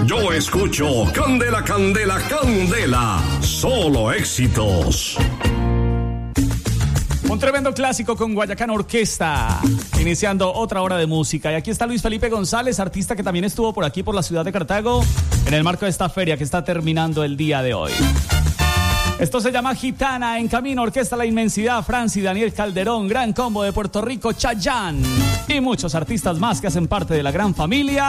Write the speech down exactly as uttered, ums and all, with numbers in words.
Yo escucho Candela, Candela, Candela. Solo éxitos. Un tremendo clásico con Guayacán Orquesta, iniciando otra hora de música. Y aquí está Luis Felipe González, artista que también estuvo por aquí, por la ciudad de Cartago, en el marco de esta feria que está terminando el día de hoy. Esto se llama Gitana, en camino, Orquesta La Inmensidad, Franci, Daniel Calderón, Gran Combo de Puerto Rico, Chayanne y muchos artistas más que hacen parte de la gran familia